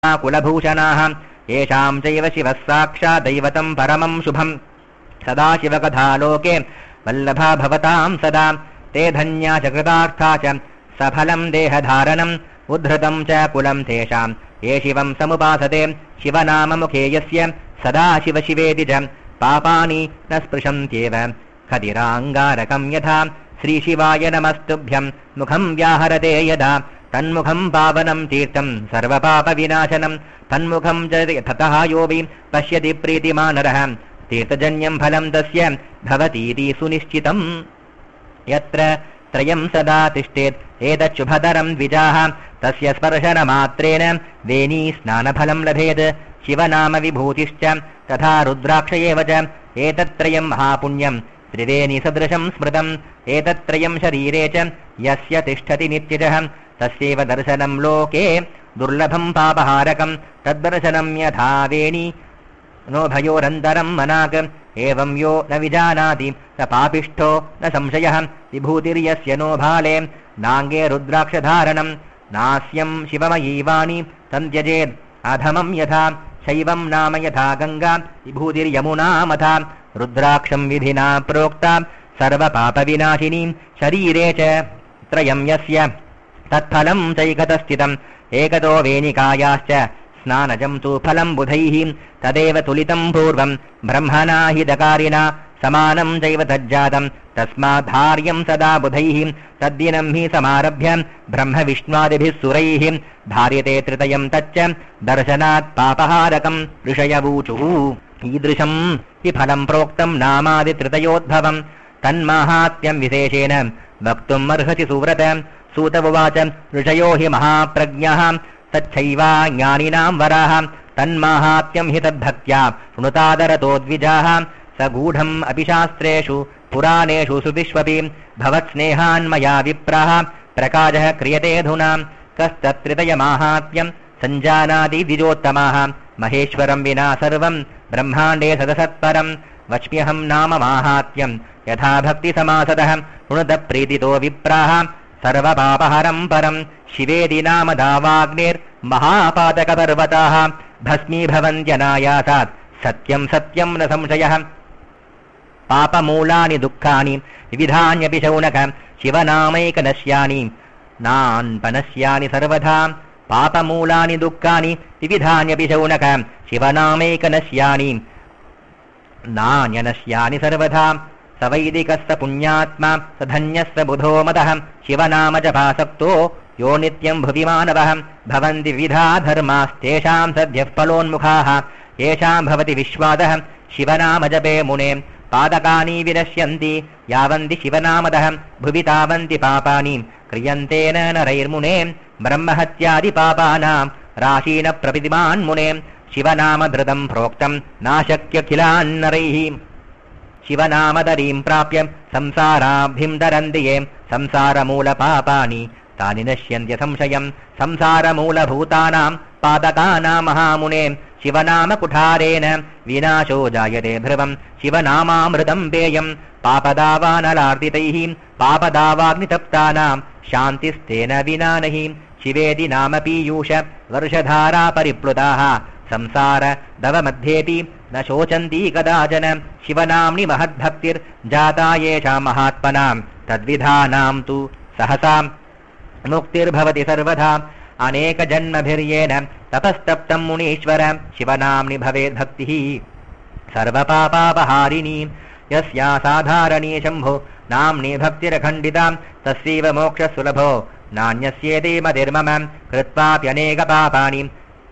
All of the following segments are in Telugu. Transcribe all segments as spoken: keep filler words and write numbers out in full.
कुलभूषणाः येषां चैव शिवः साक्षात् दैवतं परमं शुभं सदाशिवकथालोके वल्लभा भवतां सदा ते धन्या च कृतार्था च सफलं देहधारणम् उद्धृतं च कुलं तेषां ये शिवं समुपासते शिवनाममुखे यस्य सदा शिव शिवेति च पापानि न स्पृशन्त्येव खदिराङ्गारकं यथा श्रीशिवाय नमस्तुभ्यं मुखं व्याहरते यदा तन्मुखं पावनं तीर्थं सर्वपापविनाशनं तन्मुखं च ततः यो वै पश्यति प्रीतिमानरः तीर्थजन्यं फलं तस्य भवतीति सुनिश्चितम् यत्र त्रयं सदा तिष्ठेत् एतच्छुभतरं द्विजाः तस्य स्पर्शनमात्रेण वेणी स्नानफलं लभेत् शिवनाम विभूतिश्च तथा रुद्राक्ष एव च एतत्त्रयं महापुण्यं त्रिवेणी सदृशं स्मृतम् एतत्त्रयं शरीरे च यस्य तिष्ठति नित्यजः तस्यैव दर्शनं लोके दुर्लभं पापहारकं तद्दर्शनं यथा वेणी नो भयोरन्तरं मनाक् एवं यो न विजानाति स पापिष्ठो न संशयः विभूतिर्यस्य नो भाले नाङ्गे रुद्राक्षधारणं नास्यं शिवमयी वाणी तं त्यजेत् अधमं यथा शैवं नाम यथा गङ्गा विभूतिर्यमुना मथा रुद्राक्षं विधिना प्रोक्ता सर्वपापविनाशिनी शरीरे च त्रयं यस्य तत्फलं चैकतस्थितम् एकतो वेणिकायाश्च स्नानजं तु फलं बुधैः तदेव तुलितं पूर्वं ब्रह्मणा हि दकारिणा समानं चैव तज्जातं तस्माद्धार्यं सदा बुधैः तद्दिनं हि समारभ्य ब्रह्मविष्णुवादिभिः सुरैः धार्यते तृतयं तच्च दर्शनात् पापहारकं ऋषयवूचुः ईदृशं हि फलं प्रोक्तं नामादितृतयोद्भवं तन्माहात्म्यं विशेषेण वक्तुम् अर्हति सुव्रत सूत उवाच ऋषयो हि महाप्रज्ञाः तच्छैवा ज्ञानिनां वराः तन्माहात्म्यं हि तद्भक्त्या शृणुतादरतो द्विजाः स गूढम् अपि शास्त्रेषु पुराणेषु सुविश्वपि भवत्स्नेहान्मया विप्राः प्रकाशः क्रियतेऽधुना कस्तत्त्रितयमाहात्म्यं सञ्जानाति द्विजोत्तमाः महेश्वरं विना सर्वं ब्रह्माण्डे सदसत्परं वच्म्यहं नाम माहात्म्यं यथा भक्तिसमासदः शृणुतप्रीतितो विप्राः सर्वपापहरं परं शिवेदि नाम दावाग्निर्महापातकपर्वताः भस्मीभवन्त्यनायासात् सत्यं सत्यं न संशयः पापमूलानि दुःखानि विविधान्यपि शौनक शिवनामैकनश्यानि नान्पनश्यानि सर्वथा पापमूलानि दुःखानि विविधान्यपि शौनक शिवनामैकनश्यानि नान्यनश्यानि सर्वथा स वैदिकस्य पुण्यात्मा स धन्यस्य बुधो मदः शिवनामजपासक्तो यो नित्यं भुवि मानवः भवन्ति विविधा धर्मास्तेषां सद्यः फलोन्मुखाः येषां भवति विश्वासः शिवनामजपे मुने पादकानि विनश्यन्ति यावन्ति शिवनामदः भुवि तावन्ति पापानि क्रियन्तेन नरैर्मुने ब्रह्महत्यादिपापानां राशीन प्रविदिमान् मुने शिवनामधृतं प्रोक्तं नाशक्यखिलान्नरैः शिवनामदरीं प्राप्य संसाराभिं तरन्ति ये संसारमूलपापानि तानि नश्यन्त्य संशयं संसारमूलभूतानां पादकानां महामुने शिवनामकुठारेण विनाशो जायते ध्रुवं शिवनामामृतं पेयं पापदावानलार्दितैः पापदावाग्नितप्तानां शान्तिस्तेन विना नहि शिवेदि नाम पीयूष वर्षधारा परिप्लुताः संसार दवमध्येऽपि न शोचन्ति कदाचन शिवनाम्नि महद्भक्तिर्जाता येषां महात्मनां तद्विधानां तु सहसा मुक्तिर्भवति सर्वथा अनेकजन्मभिर्येण तपस्तप्तं मुनीश्वर शिवनाम्नि भवेद्भक्तिः सर्वपापापहारिणी यस्या साधारणी शम्भो नाम्नि भक्तिरखण्डिता तस्यैव मोक्षसुलभो नान्यस्येति मतिर्मम कृत्वाप्यनेकपापानि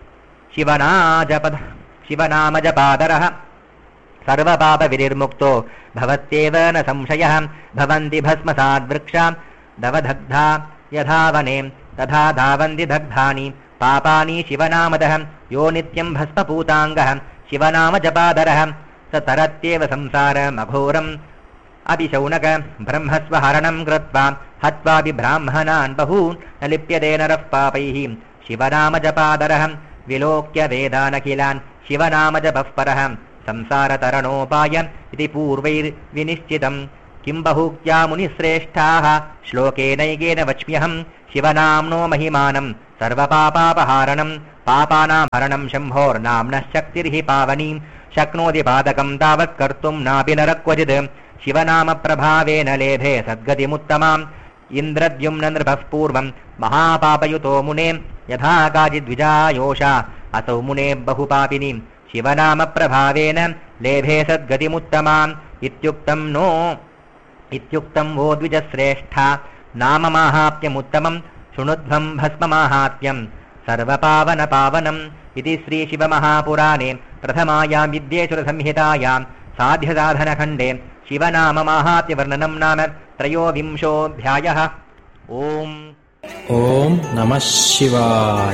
शिवनाजपद शिवनामजपादरः सर्वपापविनिर्मुक्तो भवत्येव न संशयः भवन्ति भस्मसाद्वृक्षा दवदग्धा यथा वने तथा धावन्ति दग्धानि पापानि शिवनामदः यो नित्यं भस्मपूताङ्गः शिवनामजपादरः स तरत्येव संसारमघोरम् अतिशौनक ब्रह्मस्वहरणं कृत्वा हत्वापि ब्राह्मणान् बहून् न लिप्यते नरः पापैः शिवनामजपादरः विलोक्य वेदानखिलान् शिवनामजपः परः संसारतरणोपाय इति पूर्वैर्विनिश्चितं किं बहुक्त्या मुनिश्रेष्ठाः श्लोकेनैकेन वच्म्यहं शिवनाम्नो महिमानं सर्वपापापहारणं పాపానాం హరణం శంభోర్నామ్నః శక్తిర్హి పావనీం శక్నోతి పాదకం తావత్ కర్తుం నాపి నరః క్వచిత్ శివనామ ప్రభావేన లేభే సద్గతిముత్తమాం ఇంద్రద్యుమ్న నృపః పూర్వం మహాపాపయుతో మునే యథా కాచిద్విజాయోషా అసౌ మునే బహుపాపిని శివనామ ప్రభావేన లేభే సద్గతిముత్తమాం ఇత్యుక్తం నో ఇత్యుక్తం వో ద్విజశ్రేష్ఠ నామ మాహాత్మ్యముత్తమం శృణుధ్వం భస్మమాహాత్మ్యం సర్వపావన పావనం ఇది శ్రీ శివమహాపురాణే ప్రథమాయాం విద్యేశ్వర సంహితాయాం సాధ్యసాధనఖండే శివనామ మాహాత్మ్యవర్ణనం నామ త్రయోవింశోऽధ్యాయः. ఓం ఓం నమః శివాయ.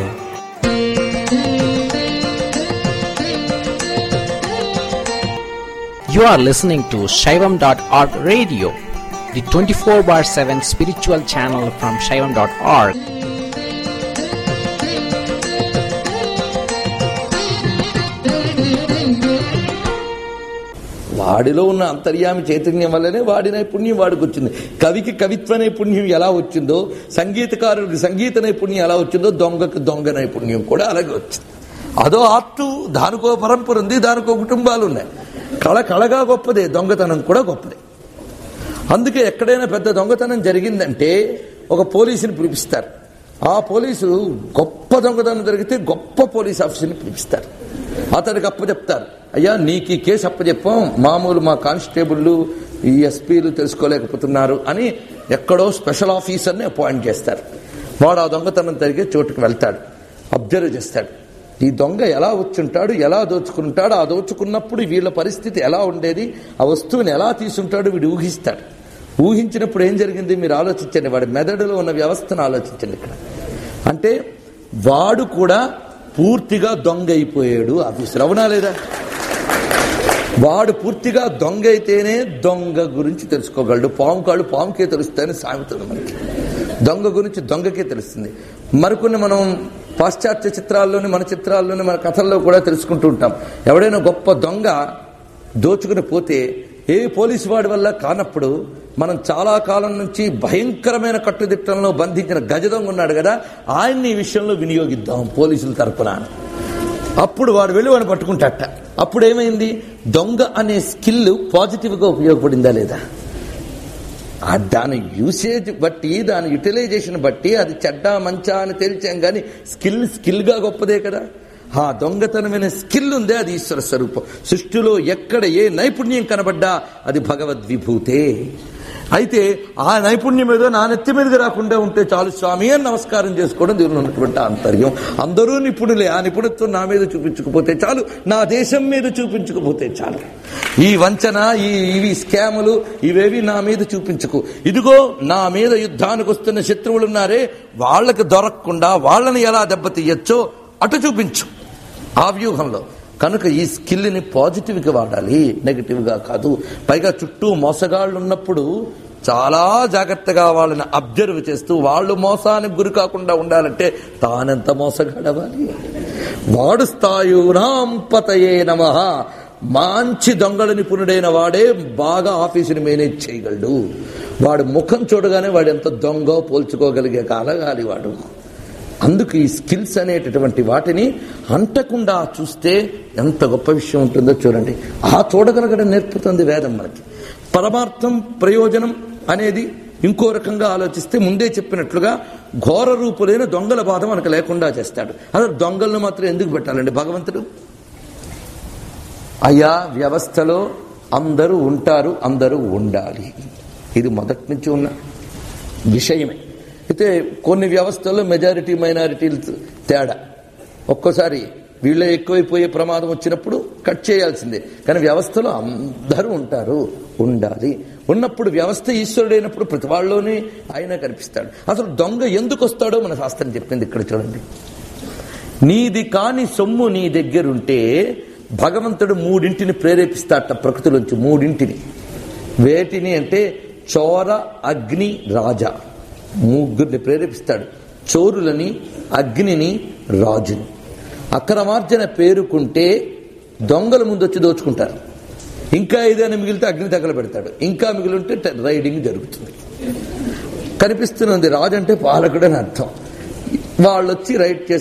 You are listening to Shaivam dot org radio, the twenty-four bar seven spiritual channel from Shaivam dot org. వాడిలో ఉన్న అంతర్యామి చైతన్యం వల్లనే వాడి నైపుణ్యం వాడికి వచ్చింది. కవికి కవిత్వ నైపుణ్యం ఎలా వచ్చిందో, సంగీతకారుడికి సంగీత నైపుణ్యం ఎలా వచ్చిందో, దొంగకి దొంగ నైపుణ్యం కూడా అలాగే వచ్చింది. అదో ఆర్టు, దానికో పరంపర ఉంది, దానికో కుటుంబాలు ఉన్నాయి. కళ కళగా గొప్పదే, దొంగతనం కూడా గొప్పదే. అందుకే ఎక్కడైనా పెద్ద దొంగతనం జరిగిందంటే ఒక పోలీసుని పిలిపిస్తారు. ఆ పోలీసు గొప్ప దొంగతనం జరిగితే గొప్ప పోలీస్ ఆఫీసర్ని పిలిపిస్తారు. అతనికి అప్పచెప్తారు, అయ్యా నీకు ఈ కేసు అప్పచెప్పాం, మామూలు మా కానిస్టేబుళ్ళు ఈ ఎస్పీలు తెలుసుకోలేకపోతున్నారు అని ఎక్కడో స్పెషల్ ఆఫీసర్ని అపాయింట్ చేస్తారు. వాడు ఆ దొంగతనం జరిగే చోటుకు వెళ్తాడు, అబ్జర్వ్ చేస్తాడు. ఈ దొంగ ఎలా వచ్చుంటాడు, ఎలా దోచుకుంటాడు, ఆ దోచుకున్నప్పుడు వీళ్ళ పరిస్థితి ఎలా ఉండేది, ఆ వస్తువుని ఎలా తీసుంటాడు వీడు ఊహిస్తాడు. ఊహించినప్పుడు ఏం జరిగింది మీరు ఆలోచించండి. వాడి మెదడులో ఉన్న వ్యవస్థను ఆలోచించండి. ఇక్కడ అంటే వాడు కూడా పూర్తిగా దొంగ అయిపోయాడు ఆఫీసర్, అవునా లేదా? వాడు పూర్తిగా దొంగ అయితేనే దొంగ గురించి తెలుసుకోగలడు. పాము కాళ్ళు పాముకే తెలుస్తాయని సామెత మనకి. దొంగ గురించి దొంగకే తెలుస్తుంది. మరికొన్ని మనం పాశ్చాత్య చిత్రాల్లోని మన చిత్రాల్లోని మన కథల్లో కూడా తెలుసుకుంటూ ఉంటాం. ఎవడైనా గొప్ప దొంగ దోచుకుని పోతే ఏ పోలీసు వాడి వల్ల కానప్పుడు మనం చాలా కాలం నుంచి భయంకరమైన కట్టుదిట్టంలో బంధించిన గజ దొంగ ఉన్నాడు కదా, ఆయన్ని ఈ విషయంలో వినియోగిద్దాం పోలీసుల తరపున. అప్పుడు వాడు వెళ్ళి వాడిని పట్టుకుంటాట. అప్పుడు ఏమైంది, దొంగ అనే స్కిల్ పాజిటివ్గా ఉపయోగపడిందా లేదా? దాని యూసేజ్ బట్టి, దాని యూటిలైజేషన్ బట్టి అది చెడ్డ మంచా అని తేల్చాం. కానీ స్కిల్ స్కిల్గా గొప్పదే కదా. ఆ దొంగతనమైన స్కిల్ ఉందే అది ఈశ్వర స్వరూపం. సృష్టిలో ఎక్కడ ఏ నైపుణ్యం కనబడ్డా అది భగవద్విభూతే. అయితే ఆ నైపుణ్యం ఏదో నా నెత్తి మీదకి రాకుండా ఉంటే చాలు స్వామి అని నమస్కారం చేసుకోవడం దీనిలో ఉన్నటువంటి ఆంతర్యం. అందరూ నిపుణులే, ఆ నిపుణత్వం నా మీద చూపించకపోతే చాలు, నా దేశం మీద చూపించకపోతే చాలు. ఈ వంచన, ఈ ఇవి స్కాములు ఇవేవి నా మీద చూపించకు. ఇదిగో నా మీద యుద్ధానికి వస్తున్న శత్రువులు ఉన్నారే, వాళ్ళకి దొరకకుండా వాళ్ళని ఎలా దెబ్బతీయచ్చో అటు చూపించు ఆ వ్యూహంలో. కనుక ఈ స్కిల్ని పాజిటివ్గా వాడాలి, నెగిటివ్గా కాదు. పైగా చుట్టూ మోసగాళ్ళు ఉన్నప్పుడు చాలా జాగ్రత్తగా వాళ్ళని అబ్జర్వ్ చేస్తూ వాళ్ళు మోసానికి గురి కాకుండా ఉండాలంటే తానెంత మోసగాడవాలి. వాడు స్థాయూనాం పతయే నమః. మంచి దొంగల నిపుణుడైన వాడే బాగా ఆఫీసుని మేనేజ్ చేయగలడు. వాడు ముఖం చూడగానే వాడు ఎంత దొంగ పోల్చుకోగలిగే కాలగాలి వాడు. అందుకు ఈ స్కిల్స్ అనేటటువంటి వాటిని అంటకుండా చూస్తే ఎంత గొప్ప విషయం ఉంటుందో చూడండి. ఆ చూడగలగడం నేర్పుతుంది వేదం మనకి. పరమార్థం ప్రయోజనం అనేది ఇంకో రకంగా ఆలోచిస్తే ముందే చెప్పినట్లుగా ఘోర రూపులైన దొంగల బాధ మనకు లేకుండా చేస్తాడు. అసలు దొంగలను మాత్రం ఎందుకు పెట్టాలండి భగవంతుడు? అయ్యా వ్యవస్థలో అందరూ ఉంటారు, అందరూ ఉండాలి. ఇది మొదటి నుంచి ఉన్న విషయమే. అయితే కొన్ని వ్యవస్థల్లో మెజారిటీ మైనారిటీలు తేడా. ఒక్కోసారి వీళ్ళే ఎక్కువైపోయే ప్రమాదం వచ్చినప్పుడు కట్ చేయాల్సిందే. కానీ వ్యవస్థలో అందరూ ఉంటారు, ఉండాలి. ఉన్నప్పుడు వ్యవస్థ ఈశ్వరుడైనప్పుడు ప్రతి వాళ్ళలోనే ఆయన కనిపిస్తాడు. అసలు దొంగ ఎందుకు వస్తాడో మన శాస్త్రం చెప్పింది ఇక్కడ చూడండి. నీది కాని సొమ్ము నీ దగ్గరుంటే భగవంతుడు మూడింటిని ప్రేరేపిస్తాట ప్రకృతిలోంచి. మూడింటిని వేటిని అంటే చోర, అగ్ని, రాజ. ముగ్గురిని ప్రేరేపిస్తాడు. చోరులని, అగ్నిని, రాజుని. అక్రమార్జన పేరుకుంటే దొంగల ముందు వచ్చి దోచుకుంటారు. ఇంకా ఏదైనా మిగిలితే అగ్ని తగలబెడతాడు. ఇంకా మిగిలింటే రైడింగ్ జరుగుతుంది. కనిపిస్తున్నది రాజు అంటే పాలకుడు అని అర్థం. వాళ్ళు వచ్చి రైడ్ చేసి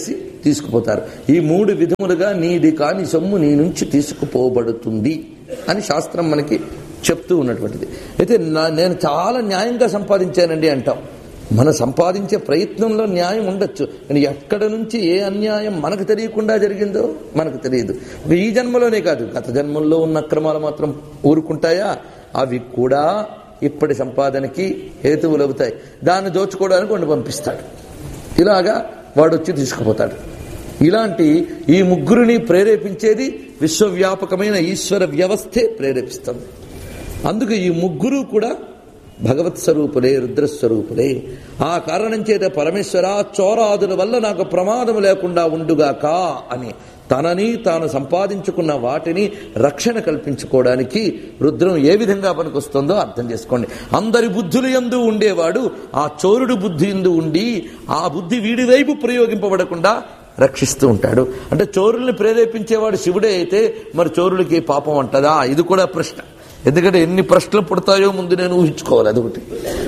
తీసుకుపోతారు. ఈ మూడు విధములుగా నీది కాని సొమ్ము నీ నుంచి తీసుకుపోబడుతుంది అని శాస్త్రం మనకి చెప్తూ ఉన్నటువంటిది. అయితే నేను చాలా న్యాయంగా సంపాదించానండి అంటాం. మన సంపాదించే ప్రయత్నంలో న్యాయం ఉండొచ్చు, కానీ ఎక్కడ నుంచి ఏ అన్యాయం మనకు తెలియకుండా జరిగిందో మనకు తెలియదు. ఈ జన్మలోనే కాదు, గత జన్మల్లో ఉన్న అక్రమాలు మాత్రం ఊరుకుంటాయా? అవి కూడా ఇప్పటి సంపాదనకి హేతువులు అవుతాయి. దాన్ని దోచుకోవడానికి వాడిని పంపిస్తాడు, ఇలాగా వాడు వచ్చి తీసుకుపోతాడు. ఇలాంటి ఈ ముగ్గురిని ప్రేరేపించేది విశ్వవ్యాపకమైన ఈశ్వర వ్యవస్థే ప్రేరేపిస్తుంది. అందుకు ఈ ముగ్గురు కూడా భగవత్ స్వరూపులే, రుద్రస్వరూపులే. ఆ కారణం చేత పరమేశ్వర చోరాదుల వల్ల నాకు ప్రమాదం లేకుండా ఉండుగాక అని తనని తాను సంపాదించుకున్న వాటిని రక్షణ కల్పించుకోవడానికి రుద్రం ఏ విధంగా పనికొస్తుందో అర్థం చేసుకోండి. అందరి బుద్ధులు యందు ఉండేవాడు ఆ చోరుడు బుద్ధి యందు ఉండి ఆ బుద్ధి వీడి వైపు ప్రయోగింపబడకుండా రక్షిస్తూ ఉంటాడు. అంటే చోరుల్ని ప్రేరేపించేవాడు శివుడే అయితే మరి చోరులకి పాపం అంటదా? ఇది కూడా ప్రశ్న. ఎందుకంటే ఎన్ని ప్రశ్నలు పుడతాయో ముందు నేను ఊహించుకోవాలి. అదొకటి.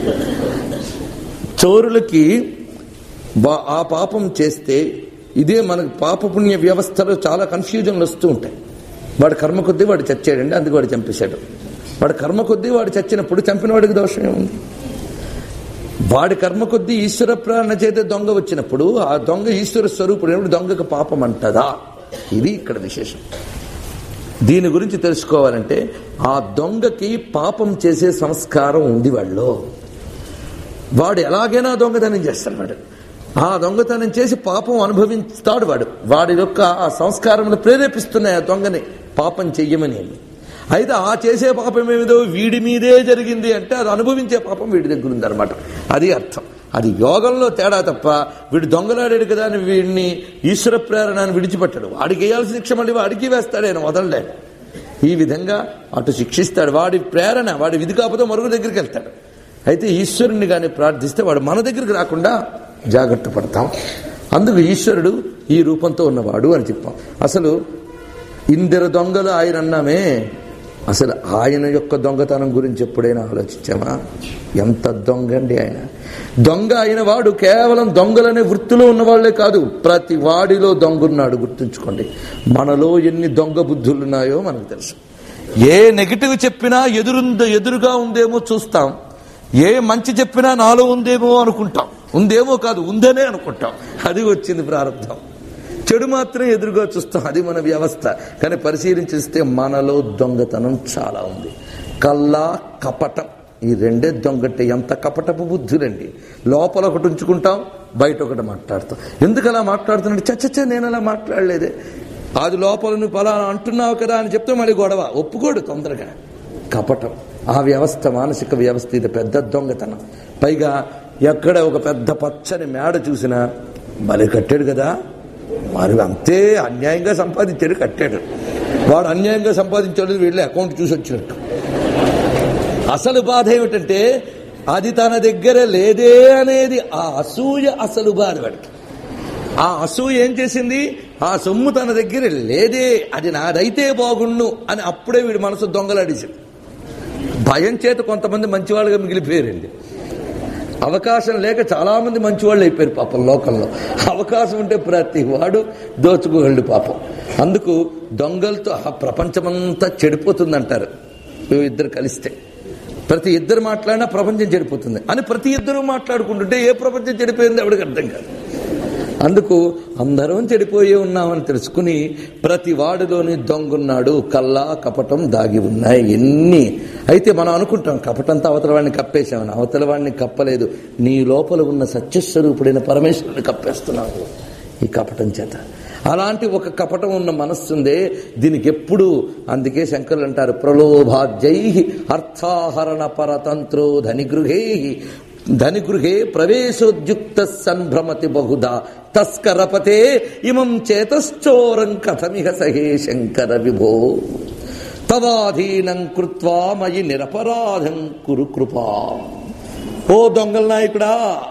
చోరులకి ఆ పాపం చేస్తే ఇదే మనకు పాపపుణ్య వ్యవస్థలో చాలా కన్ఫ్యూజన్లు వస్తూ ఉంటాయి. వాడు కర్మ కొద్దీ వాడు చచ్చాడండి, అందుకు వాడు చంపేశాడు. వాడు కర్మ కొద్దీ వాడు చచ్చినప్పుడు చంపిన వాడికి దోషం ఏముంది? వాడి కర్మ కొద్దీ ఈశ్వర ప్రేరణ చేత దొంగ వచ్చినప్పుడు ఆ దొంగ ఈశ్వర స్వరూపుడు, దొంగకు పాపం అంటదా? ఇది ఇక్కడ విశేషం. దీని గురించి తెలుసుకోవాలంటే ఆ దొంగకి పాపం చేసే సంస్కారం ఉంది వాళ్ళలో. వాడు ఎలాగైనా దొంగతనం చేస్తాడు. వాడు ఆ దొంగతనం చేసి పాపం అనుభవిస్తాడు. వాడు వాడి యొక్క ఆ సంస్కారములు ప్రేరేపిస్తున్నాయి ఆ దొంగని పాపం చెయ్యమని. అయితే ఆ చేసే పాపం ఏమిదో వీడి మీదే జరిగింది అంటే అది అనుభవించే పాపం వీడి దగ్గర ఉందన్నమాట. అది అర్థం. అది యోగంలో తేడా తప్ప వీడు దొంగలాడాడు కదా అని వీడిని ఈశ్వర ప్రేరణను విడిచిపెట్టాడు. వాడికి వేయాల్సిన శిక్ష మళ్ళీ వాడికి వేస్తాడు, ఆయన వదలలేడు. ఈ విధంగా అటు శిక్షిస్తాడు. వాడి ప్రేరణ వాడి విధి కాకపోతే మరొక దగ్గరికి వెళ్తాడు. అయితే ఈశ్వరుణ్ణి కానీ ప్రార్థిస్తే వాడు మన దగ్గరికి రాకుండా జాగ్రత్త పడతాం. అందుకు ఈశ్వరుడు ఈ రూపంతో ఉన్నవాడు అని చెప్పాం. అసలు ఇందరు దొంగలు ఆయన అన్నామే, అసలు ఆయన యొక్క దొంగతనం గురించి ఎప్పుడైనా ఆలోచించామా? ఎంత దొంగ అండి ఆయన. దొంగ అయిన వాడు కేవలం దొంగలనే వృత్తిలో ఉన్నవాళ్లే కాదు, ప్రతి వాడిలో దొంగన్నాడు. గుర్తుంచుకోండి, మనలో ఎన్ని దొంగ బుద్ధులున్నాయో మనకు తెలుసు. ఏ నెగిటివ్ చెప్పినా ఎదురుంద ఎదురుగా ఉందేమో చూస్తాం, ఏ మంచి చెప్పినా నాలో ఉందేమో అనుకుంటాం. ఉందేమో కాదు, ఉందనే అనుకుంటాం. అది వచ్చింది ప్రారంభం. చెడు మాత్రం ఎదురుగా చూస్తాం, అది మన వ్యవస్థ. కానీ పరిశీలించిస్తే మనలో దొంగతనం చాలా ఉంది. కల్లా కపటం, ఈ రెండే దొంగటే. ఎంత కపటపు బుద్ధులండి. లోపల ఒకటి ఉంచుకుంటాం, బయట ఒకటి మాట్లాడతాం. ఎందుకు అలా మాట్లాడుతున్నాడు? చచ్చచ్చ నేను అలా మాట్లాడలేదే. అది లోపల నువ్వు పలానా అంటున్నావు కదా అని చెప్తే మళ్ళీ గొడవ, ఒప్పుకోడు తొందరగా. కపటం ఆ వ్యవస్థ, మానసిక వ్యవస్థ. ఇది పెద్ద దొంగతనం. పైగా ఎక్కడ ఒక పెద్ద పచ్చని మేడ చూసినా మరి కట్టాడు కదా, మరి అంతే అన్యాయంగా సంపాదించాడు, కట్టాడు. వాడు అన్యాయంగా సంపాదించాడు, వీళ్ళే అకౌంట్ చూసి వచ్చినట్టు. అసలు బాధ ఏమిటంటే అది తన దగ్గర లేదే అనేది ఆ అసూయ. అసలు బాధ వాడికి. ఆ అసూయ ఏం చేసింది? ఆ సొమ్ము తన దగ్గర లేదే, అది నాదైతే బాగుండు అని అప్పుడే వీడి మనసు దొంగలాడేసింది. భయం చేత కొంతమంది మంచివాళ్ళుగా మిగిలిపోయారండి. అవకాశం లేక చాలా మంది మంచివాళ్ళు అయిపోయారు పాపం లోకంలో. అవకాశం ఉంటే ప్రతి వాడు దోచుకోగలడు పాపం. అందుకు దొంగలతో ఆ ప్రపంచమంతా చెడిపోతుందంటారు. ఇద్దరు కలిస్తే ప్రతి ఇద్దరు మాట్లాడినా ప్రపంచం చెడిపోతుంది అని ప్రతి ఇద్దరు మాట్లాడుకుంటుంటే ఏ ప్రపంచం చెడిపోయింది ఎవరికి అర్థం కాదు. అందుకు అందరం చెడిపోయే ఉన్నామని తెలుసుకుని ప్రతి వాడిలోని దొంగున్నాడు, కల్లా కపటం దాగి ఉన్నాయి ఎన్ని. అయితే మనం అనుకుంటాం కపటంతో అవతల వాడిని కప్పేశామని. అవతల వాడిని కప్పలేదు, నీ లోపల ఉన్న సత్యస్వరూపుడైన పరమేశ్వరుని కప్పేస్తున్నావు ఈ కపటం చేత. అలాంటి ఒక కపటం ఉన్న మనస్సుందే దీనికి ఎప్పుడు. అందుకే శంకరులు అంటారు, ప్రలోభాజై అర్థాహరణ పరతంత్రో ధనిగృహే ధనిగృహే ప్రవేశోద్యుక్త సంభ్రమతి బహుదా తస్కరపతే ఇమం చేతశ్చోరం కథమిహ సహే శంకర విభో తవాధీనం కృత్వా మయి నిరపరాధం కురు కృపా. ఓ దొంగల నాయకుడా,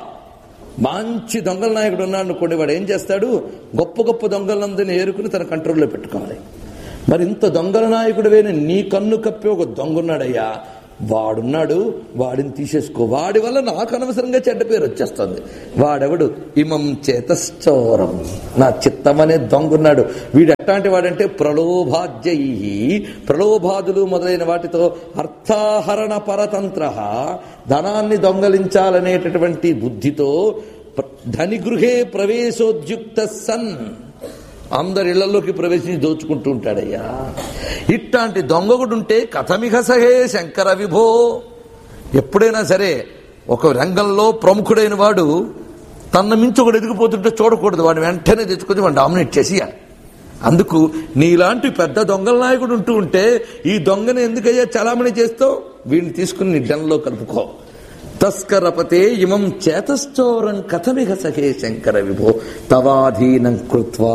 మంచి దొంగల నాయకుడు ఉన్నాడు అనుకోండి, వాడు ఏం చేస్తాడు? గొప్ప గొప్ప దొంగలందరినీ ఏరుకుని తన కంట్రోల్లో పెట్టుకోవాలి. మరి ఇంత దొంగల నాయకుడు వేని నీ కన్ను కప్పి ఒక దొంగ ఉన్నాడయ్యా, వాడున్నాడు, వాడిని తీసేసుకో, వాడి వల్ల నాకు అనవసరంగా చెడ్డ పేరు వచ్చేస్తుంది. వాడెవడు? ఇమం చేతశ్చోరం, నా చిత్తం అనే దొంగన్నాడు. వీడు ఎట్లాంటి వాడంటే ప్రలోభాద్యై, ప్రలోభాదులు మొదలైన వాటితో అర్థాహరణ పరతంత్ర, ధనాన్ని దొంగలించాలనేటటువంటి బుద్ధితో ధనిగృహే ప్రవేశోద్యుక్త సన్, అందరి ఇళ్లలోకి ప్రవేశించి దోచుకుంటూ ఉంటాడయ్యా. ఇట్లాంటి దొంగగుడుంటే కథమిహ సహే శంకర విభో. ఎప్పుడైనా సరే ఒక రంగంలో ప్రముఖుడైన వాడు తన మించి ఒకడు ఎదిగిపోతుంటే చూడకూడదు, వాడిని వెంటనే తెచ్చుకొని వాడిని డామినేట్ చేసేయాలి. అందుకు నీలాంటి పెద్ద దొంగల నాయకుడు ఉంటూ ఉంటే ఈ దొంగని ఎందుకయ్యా చలామణి చేస్తావు? వీడిని తీసుకుని నీ డన్లో కలుపుకో. తస్కరపతే ఇమం చేతశ్చోరం కథమిహ సఖే శంకర విభో తవాధీనం కృత్వా.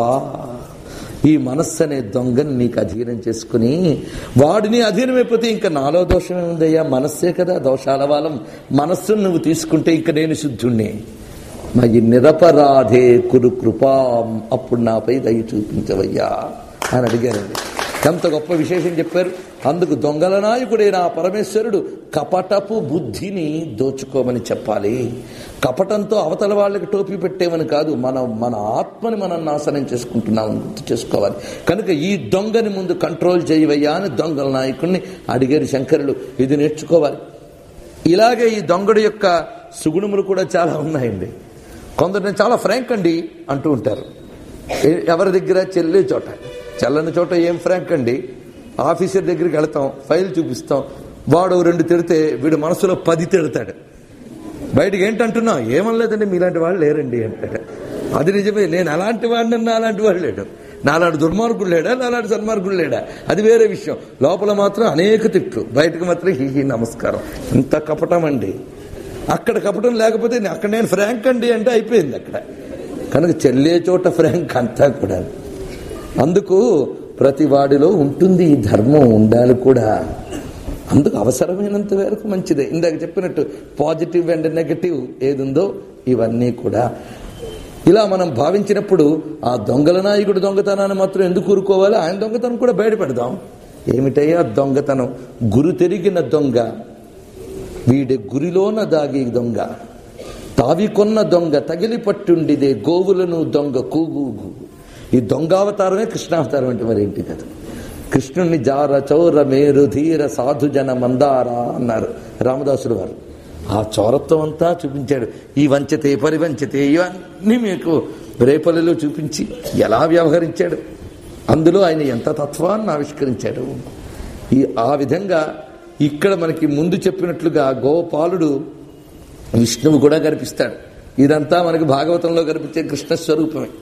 ఈ మనస్సు అనే దొంగని నీకు అధీనం చేసుకుని వాడిని అధీనమైపోతే ఇంకా నాలో దోషమే ఉందయ్యా, మనస్సే కదా దోషాల వాళ్ళం. మనస్సును నువ్వు తీసుకుంటే ఇంక నేను శుద్ధుణ్ణి. మయి నిరపరాధే కురు కృపాం, అప్పుడు నాపై దయ చూపించవయ్యా అని అడిగారండి. ఎంత గొప్ప విశేషం చెప్పారు. అందుకు దొంగల నాయకుడైన ఆ పరమేశ్వరుడు కపటపు బుద్ధిని దోచుకోమని చెప్పాలి. కపటంతో అవతల వాళ్ళకి టోపీ పెట్టేమని కాదు, మన మన ఆత్మని మనం నాశనం చేసుకుంటున్నామని గుర్తు చేసుకోవాలి. కనుక ఈ దొంగని ముందు కంట్రోల్ చేయవయ్యా అని దొంగల నాయకుడిని అడిగారు శంకరులు. ఇది నేర్చుకోవాలి. ఇలాగే ఈ దొంగడి యొక్క సుగుణములు కూడా చాలా ఉన్నాయండి. కొందరు చాలా ఫ్రాంక్ అండి అంటూ ఉంటారు. ఎవరి దగ్గర? చెల్లే చోట. చెల్లని చోట ఏం ఫ్రాంక్ అండి? ఆఫీసర్ దగ్గరికి వెళతాం, ఫైల్ చూపిస్తాం, వాడు రెండు తిడితే వీడు మనసులో పది తిడతాడు. బయటకు ఏంటంటున్నా? ఏమనలేదండి, మీలాంటి వాళ్ళు లేరండి అంటాడు. అది నిజమే, నేను అలాంటి వాడిని, నాలాంటి వాడు లేడు. నాలాంటి దుర్మార్గుడు లేడా, నాలాంటి సన్మార్గుడు లేడా, అది వేరే విషయం. లోపల మాత్రం అనేక తిట్లు, బయటకు మాత్రం హీ హీ నమస్కారం. ఇంత కపటం అండి. అక్కడ కపటం లేకపోతే అక్కడ నేను ఫ్రాంక్ అండి అంటే అయిపోయింది అక్కడ. కనుక చెల్లే చోట ఫ్రాంక్ అంతా కూడా. అందుకు ప్రతి వాడిలో ఉంటుంది ఈ ధర్మం, ఉండాలి కూడా. అందుకు అవసరమైనంత వరకు మంచిదే. ఇందాక చెప్పినట్టు పాజిటివ్ అండ్ నెగటివ్ ఏది ఉందో ఇవన్నీ కూడా ఇలా మనం భావించినప్పుడు ఆ దొంగల నాయకుడు దొంగతనాన్ని మాత్రం ఎందుకు ఊరుకోవాలి? ఆయన దొంగతనం కూడా బయటపెడదాం. ఏమిటయ్యా దొంగతనం? గురు తెరిగిన దొంగ, వీడి గురిలోన దాగి దొంగ, తావికొన్న దొంగ, తగిలి పట్టుండిదే గోవులను దొంగ కూగు. ఈ దొంగావతారమే కృష్ణావతారం అంటే మరేంటి కదా. కృష్ణుణ్ణి జార చౌర మేరు ధీర సాధుజన మందార అన్నారు రామదాసుడు వారు. ఆ చౌరత్వం అంతా చూపించాడు. ఈ వంచతే పరివంచతే ఇవన్నీ మీకు రేపల్లిలో చూపించి ఎలా వ్యవహరించాడు, అందులో ఆయన ఎంత తత్వాన్ని ఆవిష్కరించాడు. ఈ ఆ విధంగా ఇక్కడ మనకి ముందు చెప్పినట్లుగా గోపాలుడు విష్ణువు కూడా కనిపిస్తాడు. ఇదంతా మనకి భాగవతంలో కనిపించే కృష్ణ స్వరూపమే.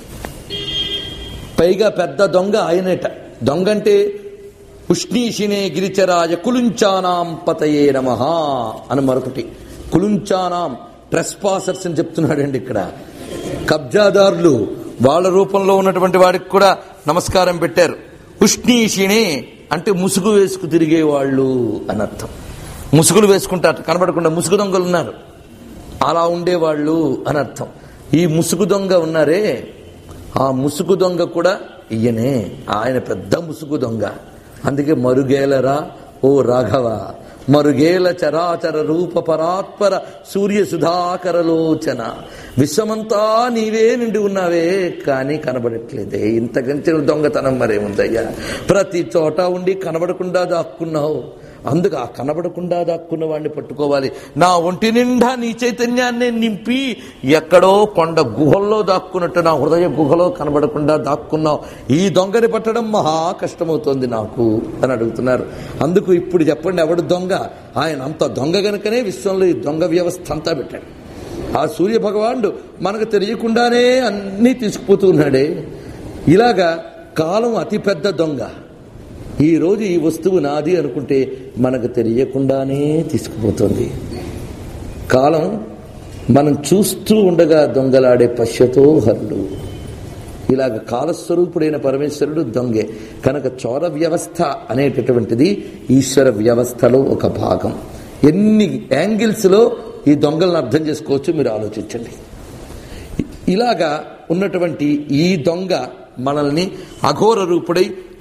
పైగా పెద్ద దొంగ ఆయనేట. దొంగ అంటే ఉష్ణీషినే గిరిచరాజ కులుంచానాం పతయే నమః అని మరొకటి. కులుంచానాం ట్రెస్పాసర్స్ అని చెప్తున్నాడండి ఇక్కడ. కబ్జాదారులు, వాళ్ళ రూపంలో ఉన్నటువంటి వాడికి కూడా నమస్కారం పెట్టారు. ఉష్ణీషినే అంటే ముసుగు వేసుకు తిరిగేవాళ్ళు అని అర్థం. ముసుగులు వేసుకుంటారు, కనబడకుండా ముసుగు దొంగలు ఉన్నారు, అలా ఉండేవాళ్ళు అని అర్థం. ఈ ముసుగు దొంగ ఉన్నారే, ఆ ముసుగు దొంగ కూడా ఈయనే. ఆయన పెద్ద ముసుగు దొంగ. అందుకే మరుగేలరా ఓ రాఘవ, మరుగేల చరాచర రూప పరాత్పర సూర్య సుధాకరలోచన, విశ్వమంతా నీవే నిండి ఉన్నావే కానీ కనబడట్లేదే. ఇంతకంటే దొంగతనం మరేముందయ్యా? ప్రతి చోట ఉండి కనబడకుండా దాక్కున్నావు. అందుకు ఆ కనబడకుండా దాక్కున్న వాడిని పట్టుకోవాలి. నా ఒంటి నిండా నీ చైతన్యాన్ని నింపి ఎక్కడో కొండ గుహల్లో దాక్కున్నట్టు నా హృదయ గుహలో కనబడకుండా దాక్కున్నావు. ఈ దొంగని పట్టడం మహా కష్టమవుతోంది నాకు అని అడుగుతున్నారు. అందుకు ఇప్పుడు చెప్పండి, ఎవడు దొంగ? ఆయన అంత దొంగ గనుకనే విశ్వంలో ఈ దొంగ వ్యవస్థ అంతా పెట్టాడు. ఆ సూర్య భగవానుడు మనకు తెలియకుండానే అన్నీ తీసుకుపోతూ ఉన్నాడే. ఇలాగా కాలం అతిపెద్ద దొంగ. ఈ రోజు ఈ వస్తువు నాది అనుకుంటే మనకు తెలియకుండానే తీసుకుపోతుంది. కాలం మనం చూస్తూ ఉండగా దొంగలాడే పశ్యతో హరుడు. ఇలాగ కాలస్వరూపుడైన పరమేశ్వరుడు దొంగే. కనుక చోర వ్యవస్థ అనేటటువంటిది ఈశ్వర వ్యవస్థలో ఒక భాగం. ఎన్ని యాంగిల్స్ లో ఈ దొంగలను అర్థం చేసుకోవచ్చు మీరు ఆలోచించండి. ఇలాగా ఉన్నటువంటి ఈ దొంగ మనల్ని అఘోర రూపుడై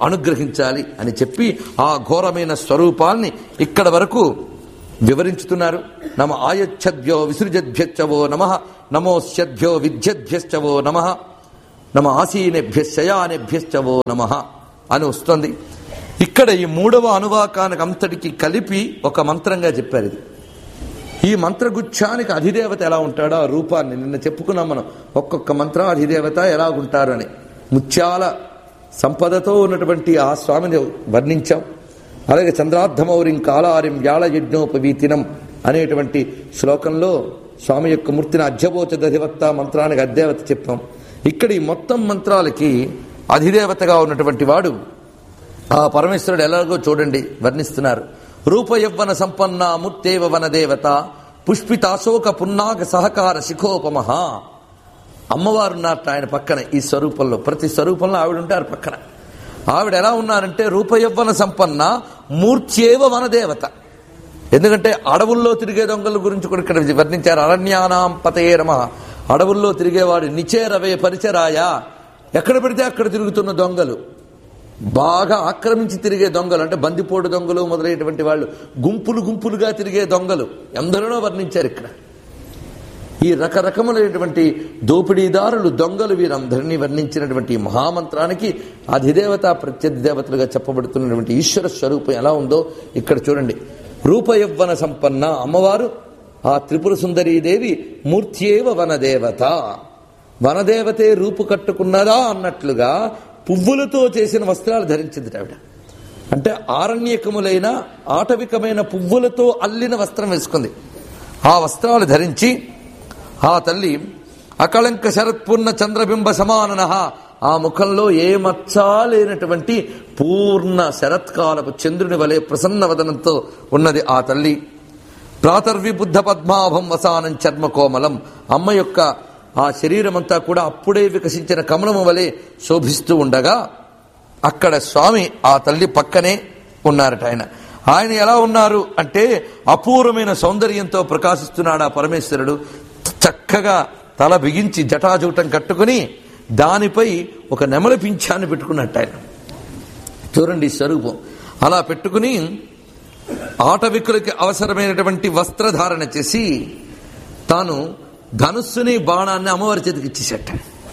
అనుగ్రహించాలి అని చెప్పి ఆ ఘోరమైన స్వరూపాల్ని ఇక్కడ వరకు వివరించుతున్నారు. నమ ఆయచ్చద్భ్యో విసృజద్భ్యశ్చవో నమః, నమోస్యద్భ్యో విద్యద్భ్యశ్చవో నమః, నమ ఆసీనేభ్య శయానేభ్యశ్చవో నమః అని వస్తుంది. ఇక్కడ ఈ మూడవ అనువాకానికి అంతటికి కలిపి ఒక మంత్రంగా చెప్పారు. ఇది ఈ మంత్రగుచ్ఛానికి అధిదేవత ఎలా ఉంటాడో ఆ రూపాన్ని నిన్న చెప్పుకున్నాం మనం. ఒక్కొక్క మంత్రం అధిదేవత ఎలా ఉంటారు అని ముత్యాల సంపదతో ఉన్నటువంటి ఆ స్వామిని వర్ణించాం. అలాగే చంద్రార్ధమౌరిం కాళారిం వ్యాళ యజ్ఞోపవీతినం అనేటువంటి శ్లోకంలో స్వామి యొక్క మూర్తిని అధ్యబోచదధివక్త మంత్రానికి అధిదేవత చెప్పాం. ఇక్కడ ఈ మొత్తం మంత్రాలకి అధిదేవతగా ఉన్నటువంటి వాడు ఆ పరమేశ్వరుడు ఎలాగో చూడండి వర్ణిస్తున్నారు. రూపయవ్వన సంపన్న మూర్తేవ వనదేవత పుష్పితాశోక పున్నాగ సహకార శిఖోపమహ. అమ్మవారున్నారట ఆయన పక్కన. ఈ స్వరూపంలో ప్రతి స్వరూపంలో ఆవిడ ఉంటారు పక్కన. ఆవిడ ఎలా ఉన్నారంటే రూపయవ్వన సంపన్న మూర్త్యేవ వనదేవత. ఎందుకంటే అడవుల్లో తిరిగే దొంగల గురించి కూడా ఇక్కడ వర్ణించారు. అరణ్యానాం పతయే నమః. అడవుల్లో తిరిగేవాడు నిచేరవే పరిచరాయ. ఎక్కడ పెడితే అక్కడ తిరుగుతున్న దొంగలు, బాగా ఆక్రమించి తిరిగే దొంగలు అంటే బందిపోటు దొంగలు మొదలైనటువంటి వాళ్ళు, గుంపులు గుంపులుగా తిరిగే దొంగలు ఎందరినో వర్ణించారు ఇక్కడ. ఈ రకరకములైనటువంటి దోపిడీదారులు దొంగలు వీరందరినీ వర్ణించినటువంటి మహామంత్రానికి అధిదేవత ప్రత్యధిదేవతలుగా చెప్పబడుతున్నటువంటి ఈశ్వర స్వరూపం ఎలా ఉందో ఇక్కడ చూడండి. రూపయవ్వన సంపన్న అమ్మవారు ఆ త్రిపుర సుందరీదేవి మూర్త్యేవ వనదేవత. వనదేవతే రూపు కట్టుకున్నదా అన్నట్లుగా పువ్వులతో చేసిన వస్త్రాలు ధరించింది ఆవిడ. అంటే ఆరణ్యకములైన ఆటవికమైన పువ్వులతో అల్లిన వస్త్రం వేసుకుంది. ఆ వస్త్రాలు ధరించి ఆ తల్లి అకళంక శరత్పూర్ణ చంద్రబింబ సమానన. ఆ ముఖంలో ఏ మచ్చా లేనటువంటి పూర్ణ శరత్కాలపు చంద్రుని వలె ప్రసన్న వదనంతో ఉన్నది ఆ తల్లి. ప్రాతర్వి బుద్ధ పద్మాభం వసానం చర్మ కోమలం. అమ్మ యొక్క ఆ శరీరమంతా కూడా అప్పుడే వికసించిన కమలము వలె శోభిస్తూ ఉండగా అక్కడ స్వామి ఆ తల్లి పక్కనే ఉన్నారట. ఆయన ఆయన ఎలా ఉన్నారు అంటే అపూర్వమైన సౌందర్యంతో ప్రకాశిస్తున్నాడు ఆ పరమేశ్వరుడు. చక్కగా తల బిగించి జటాజూటం కట్టుకుని దానిపై ఒక నెమలి పింఛాన్ని పెట్టుకున్నట్టు ఆయన. చూడండి స్వరూపం అలా పెట్టుకుని ఆటవికులకి అవసరమైనటువంటి వస్త్రధారణ చేసి తాను ధనుస్సుని బాణాన్ని అమ్మవారి చేతికి ఇచ్చేసట.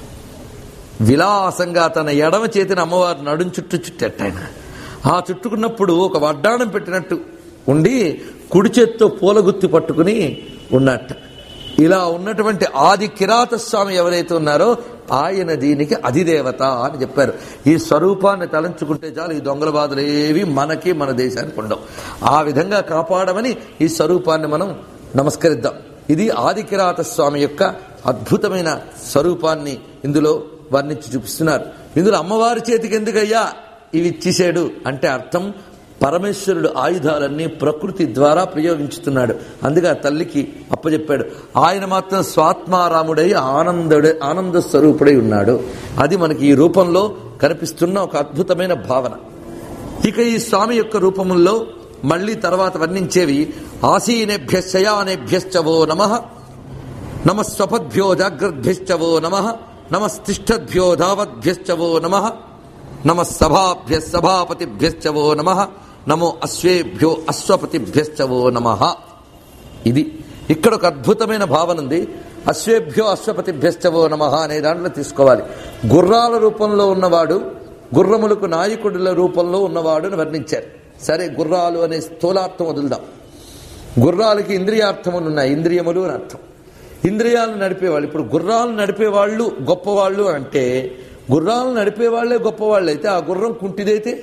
విలాసంగా తన ఎడమ చేతిని అమ్మవారి నడుం చుట్టూ చుట్టేట ఆయన. ఆ చుట్టుకున్నప్పుడు ఒక వడ్డాణం పెట్టినట్టు ఉండి కుడి చేత్తో పూలగుత్తి పట్టుకుని ఉన్నట్ట. ఇలా ఉన్నటువంటి ఆది కిరాత స్వామి ఎవరైతే ఉన్నారో ఆయన దీనికి అధిదేవత అని చెప్పారు. ఈ స్వరూపాన్ని తలంచుకుంటే చాలు ఈ దొంగల బాధలు ఏవి మనకి మన దేశానికి ఉండవు. ఆ విధంగా కాపాడమని ఈ స్వరూపాన్ని మనం నమస్కరిద్దాం. ఇది ఆది కిరాత స్వామి యొక్క అద్భుతమైన స్వరూపాన్ని ఇందులో వర్ణించి చూపిస్తున్నారు. ఇందులో అమ్మవారి చేతికి ఎందుకయ్యా ఇవి ఇచ్చేసాడు అంటే అర్థం పరమేశ్వరుడు ఆయుధాలన్నీ ప్రకృతి ద్వారా ప్రయోగించుతున్నాడు. అందుకే ఆ తల్లికి అప్పచెప్పాడు. ఆయన మాత్రం స్వాత్మారాముడై ఆనందుడే ఆనంద స్వరూపుడై ఉన్నాడు. అది మనకి ఈ రూపంలో కనిపిస్తున్న ఒక అద్భుతమైన భావన. ఇక ఈ స్వామి యొక్క రూపముల్లో మళ్లీ తర్వాత వర్ణించేవి ఆసీనేభ్య శయానేభ్యశ్చవో నమః, నమస్వపద్భ్యో జాగ్రద్భ్యశ్చవో నమః, నమస్తిష్ఠద్భ్యో ధావద్భ్యశ్చవో నమః, నమస్సభాభ్య సభాపతిభ్యశ్చవో నమః, నమో అశ్వేభ్యో అశ్వపతిభ్యశ్చవో నమః. ఇది ఇక్కడ ఒక అద్భుతమైన భావన ఉంది. అశ్వేభ్యో అశ్వపతిభ్యశ్చవో నమః అనే దాంట్లో తీసుకోవాలి. గుర్రాల రూపంలో ఉన్నవాడు, గుర్రములకు నాయకుడుల రూపంలో ఉన్నవాడు అని వర్ణించారు. సరే, గుర్రాలు అనే స్థూలార్థం వదులుదాం. గుర్రాలకి ఇంద్రియార్థములు ఉన్నాయి, ఇంద్రియములు అని అర్థం. ఇంద్రియాలను నడిపేవాళ్ళు. ఇప్పుడు గుర్రాలను నడిపేవాళ్ళు గొప్పవాళ్ళు అంటే గుర్రాలను నడిపేవాళ్లే గొప్పవాళ్ళు అయితే ఆ గుర్రం కుంటిదైతే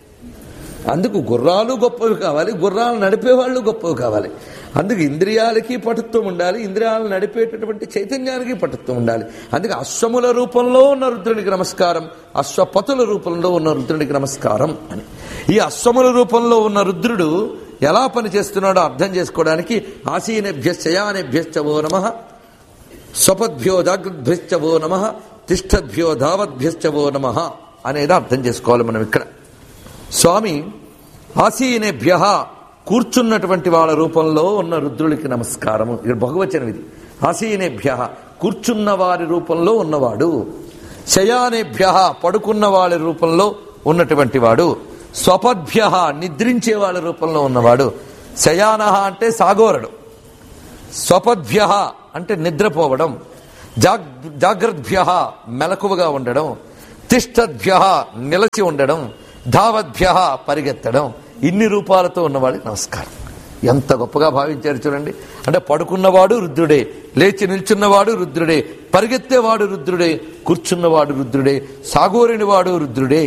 అందుకు గుర్రాలు గొప్పవి కావాలి, గుర్రాలు నడిపేవాళ్ళు గొప్పవి కావాలి. అందుకు ఇంద్రియాలకి పటుత్వం ఉండాలి, ఇంద్రియాలను నడిపేటటువంటి చైతన్యానికి పటుత్వం ఉండాలి. అందుకే అశ్వముల రూపంలో ఉన్న రుద్రునికి నమస్కారం, అశ్వపతుల రూపంలో ఉన్న రుద్రునికి నమస్కారం అని. ఈ అశ్వముల రూపంలో ఉన్న రుద్రుడు ఎలా పనిచేస్తున్నాడో అర్థం చేసుకోవడానికి ఆసీనేభ్య శయానేభ్యశ్చవో నమః, స్వపద్భ్యో జాగ్రద్భ్యశ్చవో నమః, తిష్ఠద్భ్యో ధావద్భ్యశ్చవో నమః అనేది అర్థం చేసుకోవాలి మనం. ఇక్కడ స్వామి ఆసీనేభ్య కూర్చున్నటువంటి వాళ్ళ రూపంలో ఉన్న రుద్రుడికి నమస్కారము. ఇక్కడ బహువచనం ఇది. ఆసీనేభ్య కూర్చున్న వారి రూపంలో ఉన్నవాడు, శయానేభ్య పడుకున్న వారి రూపంలో ఉన్నటువంటి వాడు. స్వపద్భ్య నిద్రించే వాళ్ళ రూపంలో ఉన్నవాడు. శయాన అంటే సాగోరడు. స్వపద్భ్య అంటే నిద్రపోవడం. జాగ్ జాగ్రద్భ్య మెలకువగా ఉండడం. తిష్టద్భ్య నిలచి ఉండడం. ధావద్భ్య పరిగెత్తడం. ఇన్ని రూపాలతో ఉన్నవాడికి నమస్కారం. ఎంత గొప్పగా భావించారు చూడండి. అంటే పడుకున్నవాడు రుద్రుడే, లేచి నిల్చున్నవాడు రుద్రుడే, పరిగెత్తేవాడు రుద్రుడే, కూర్చున్నవాడు రుద్రుడే, సాగోరినవాడు రుద్రుడే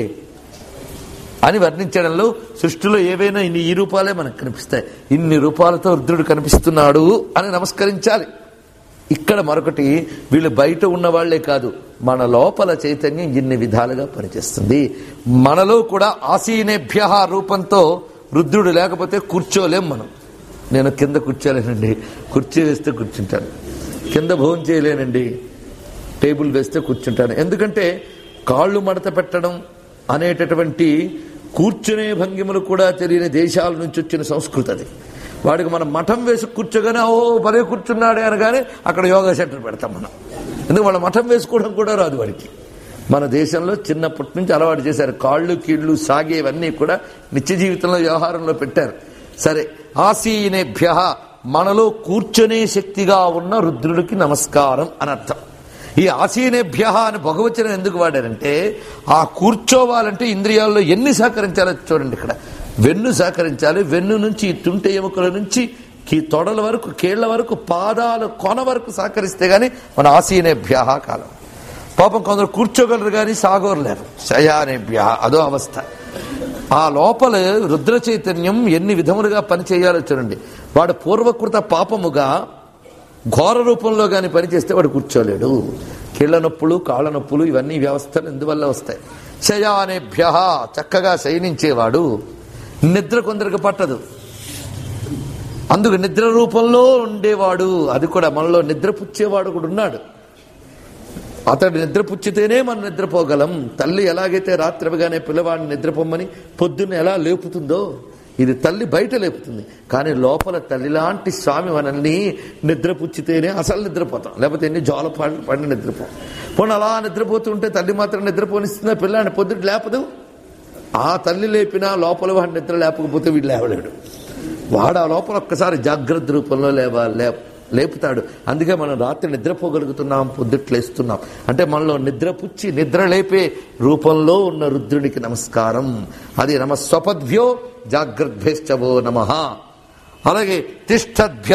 అని వర్ణించడంలో సృష్టిలో ఏవైనా ఇన్ని ఈ రూపాలే మనకు కనిపిస్తాయి. ఇన్ని రూపాలతో రుద్రుడు కనిపిస్తున్నాడు అని నమస్కరించాలి. ఇక్కడ మరొకటి, వీళ్ళు బయట ఉన్న వాళ్లే కాదు, మన లోపల చైతన్యం ఇన్ని విధాలుగా పనిచేస్తుంది. మనలో కూడా ఆసీనేభ్య రూపంతో రుద్రుడు లేకపోతే కూర్చోలేం మనం. నేను కింద కూర్చోలేనండి, కుర్చీ వేస్తే కూర్చుంటాను. కింద భోజనం చేయలేనండి, టేబుల్ వేస్తే కూర్చుంటాను. ఎందుకంటే కాళ్ళు మడత పెట్టడం అనేటటువంటి కూర్చునే భంగిమలు కూడా తెలియని దేశాల నుంచి వచ్చిన సంస్కృతి అది. వాడికి మనం మఠం వేసి కూర్చోగానే ఓ భలే కూర్చున్నాడే అనగానే అక్కడ యోగా సెంటర్ పెడతాం మనం. ఎందుకు వాళ్ళ మఠం వేసుకోవడం కూడా రాదు వాడికి. మన దేశంలో చిన్నప్పటి నుంచి అలవాటు చేశారు. కాళ్ళు కీళ్లు సాగేవన్నీ కూడా నిత్య జీవితంలో వ్యవహారంలో పెట్టారు. సరే, ఆసీనేభ్య మనలో కూర్చునే శక్తిగా ఉన్న రుద్రుడికి నమస్కారం అని అర్థం. ఈ ఆసీనేభ్య అని బహువచనం ఎందుకు వాడారంటే, ఆ కూర్చోవాలంటే ఇంద్రియాల్లో ఎన్ని సహకరించాలో చూడండి. ఇక్కడ వెన్ను సహకరించాలి. వెన్ను నుంచి తుంటె ఎముకల నుంచి తొడల వరకు, కీళ్ల వరకు, పాదాల కొన వరకు సహకరిస్తే గాని మన ఆసీనేభ్య కాలం. పాపం కొందరు కూర్చోగలరు కానీ సాగోరలేరు. శయానేభ్య అదో అవస్థ. ఆ లోపల రుద్ర చైతన్యం ఎన్ని విధములుగా పనిచేయాలో చూడండి. వాడు పూర్వకృత పాపముగా ఘోర రూపంలో గాని పనిచేస్తే వాడు కూర్చోలేడు. కీళ్ల నొప్పులు, కాళ్ళ నొప్పులు ఇవన్నీ వ్యవస్థలు ఎందువల్ల వస్తాయి? శయానేభ్య చక్కగా శయనించేవాడు. నిద్ర కొందరికి పట్టదు, అందుకు నిద్ర రూపంలో ఉండేవాడు. అది కూడా మనలో నిద్రపుచ్చేవాడు కూడా ఉన్నాడు. అతడు నిద్రపుచ్చితేనే మనం నిద్రపోగలం. తల్లి ఎలాగైతే రాత్రి అవగానే పిల్లవాడిని నిద్రపోమ్మని పొద్దున్న ఎలా లేపుతుందో, ఇది తల్లి బయట లేపుతుంది. కానీ లోపల తల్లి లాంటి స్వామి మనల్ని నిద్రపుచ్చితేనే అసలు నిద్రపోతాం, లేకపోతే ఎన్ని జోల పడి నిద్రపో. పోనీ అలా నిద్రపోతుంటే తల్లి మాత్రం నిద్రపోనిస్తుందా? పిల్లాన్ని పొద్దుట లేపదు. ఆ తల్లి లేపినా లోపల వాడు నిద్ర లేపకపోతే వీడు లేవలేడు. వాడు ఆ లోపల ఒక్కసారి జాగ్రత్త రూపంలో లేవా లే లేపుతాడు. అందుకే మనం రాత్రి నిద్రపోగలుగుతున్నాం, పొద్దుట్లేస్తున్నాం. అంటే మనలో నిద్రపుచ్చి నిద్ర లేపే రూపంలో ఉన్న రుద్రుడికి నమస్కారం. అది నమ స్వపద్భ్యో జాగ్రద్భ్యశ్చవో నమః. అలాగే తిష్టద్భ్య,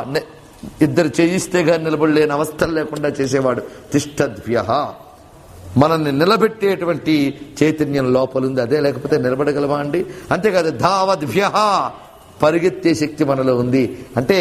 ఇద్దరు చేయిస్తే గాని నిలబడలేని అవస్థలు లేకుండా చేసేవాడు తిష్టద్భ్య. మనల్ని నిలబెట్టేటువంటి చైతన్యం లోపలుంది, అదే లేకపోతే నిలబడగలమా అండి? అంతేకాదు ధావద్భ్య, పరిగెత్తే శక్తి మనలో ఉంది. అంటే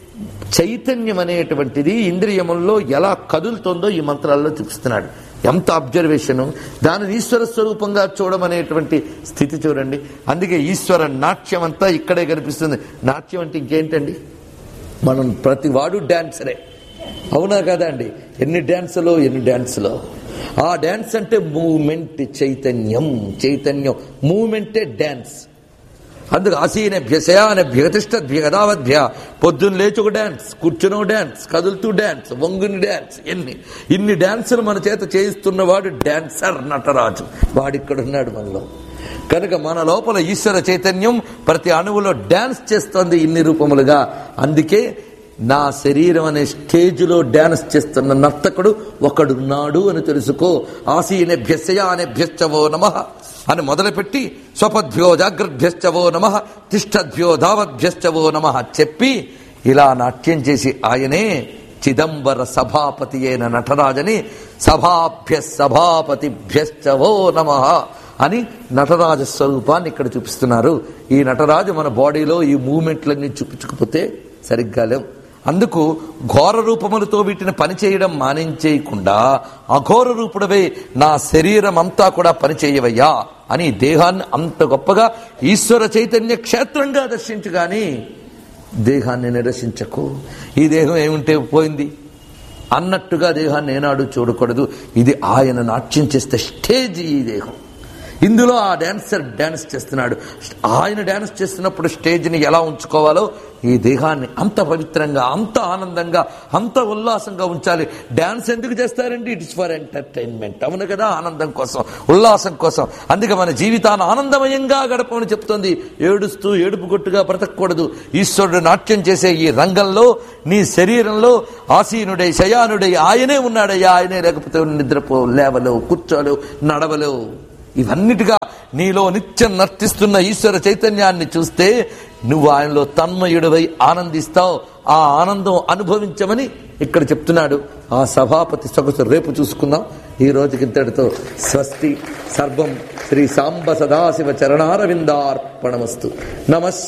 చైతన్యం అనేటువంటిది ఇంద్రియముల్లో ఎలా కదులుతుందో ఈ మంత్రాల్లో చూపిస్తున్నాడు. ఎంత అబ్జర్వేషను! దానిని ఈశ్వర స్వరూపంగా చూడమనేటువంటి స్థితి చూడండి. అందుకే ఈశ్వర నాట్యం అంతా ఇక్కడే కనిపిస్తుంది. నాట్యం అంటే ఇంకేంటండి? మనం ప్రతి వాడు డాన్సరే, అవునా కదా అండి? ఎన్ని డాన్సులో ఎన్ని డాన్సులో. ఆ డాన్స్ అంటే మూమెంట్, చైతన్యం. చైతన్యం మూమెంటే డాన్స్. అందుకు ఆసీనభ్య, శయానభ్య, తిష్టద్భ్య, గదావద్భ్య. పొద్దున్న లేచి ఒక డాన్స్, కూర్చుని డాన్స్, కదులుతూ డాన్స్, వంగుని డాన్స్. ఎన్ని ఇన్ని డాన్సులు మన చేత చేయిస్తున్నవాడు డాన్సర్ నటరాజు. వాడిక్కడున్నాడు మనలో. కనుక మన లోపల ఈశ్వర చైతన్యం ప్రతి అణువులో డాన్స్ చేస్తోంది ఇన్ని రూపములుగా. అందుకే నా శరీరం అనే స్టేజ్లో డాన్స్ చేస్తున్న నర్తకుడు ఒకడున్నాడు అని తెలుసుకో. ఆసీనేభ్య, శయానేభ్యశ్చవో నమః అని మొదలుపెట్టి స్వపద్భ్యో జాగ్రద్భ్యశ్చవో నమః, తిష్టద్భ్యో ధావద్భ్యశ్చవో నమః చెప్పి ఇలా నాట్యం చేసి ఆయనే చిదంబర సభాపతి అయిన నటరాజని సభాభ్య సభాపతిభ్యశ్చవో నమః అని నటరాజ స్వరూపాన్ని ఇక్కడ చూపిస్తున్నారు. ఈ నటరాజు మన బాడీలో ఈ మూమెంట్లన్నీ చూపించకపోతే సరిగ్గా లేవు. అందుకు ఘోర రూపములతో వీటిని పనిచేయడం మానించేయకుండా అఘోర రూపుడవే నా శరీరం అంతా కూడా పనిచేయవయ్యా అని దేహాన్ని అంత గొప్పగా ఈశ్వర చైతన్య క్షేత్రంగా దర్శించు గాని దేహాన్ని నిరసించకు. ఈ దేహం ఏముంటే పోయింది అన్నట్టుగా దేహాన్ని ఏనాడు చూడకూడదు. ఇది ఆయన నాట్యం చేస్తే స్టేజ్. ఈ దేహం ఇందులో ఆ డాన్సర్ డాన్స్ చేస్తున్నాడు. ఆయన డాన్స్ చేస్తున్నప్పుడు స్టేజ్ని ఎలా ఉంచుకోవాలో ఈ దేహాన్ని అంత పవిత్రంగా, అంత ఆనందంగా, అంత ఉల్లాసంగా ఉంచాలి. డాన్స్ ఎందుకు చేస్తారండి? It's for entertainment. అవును కదా, ఆనందం కోసం, ఉల్లాసం కోసం. అందుకే మన జీవితాన్ని ఆనందమయంగా గడపమని చెప్తోంది. ఏడుస్తూ ఏడుపు కొట్టుగా బ్రతకూడదు. ఈశ్వరుడు నాట్యం చేసే ఈ రంగంలో నీ శరీరంలో ఆసీనుడై శయానుడై ఆయనే ఉన్నాడయ్యా. ఆయనే లేకపోతే నిద్రపో, లేవలేవు, కూర్చోలేవు, నడవలేవు. ఇవన్నిటిగా నీలో నిత్యం నర్తిస్తున్న ఈశ్వర చైతన్యాన్ని చూస్తే నువ్వు ఆయనలో తన్మయుడివై ఆనందిస్తావు. ఆ ఆనందం అనుభవించమని ఇక్కడ చెప్తున్నాడు. ఆ సభాపతి సొగసు రేపు చూసుకుందాం. ఈ రోజుకి ఇంతటితో స్వస్తి. సర్వం శ్రీ సాంబ సదాశివ చరణారవిందార్పణమస్తు. నమస్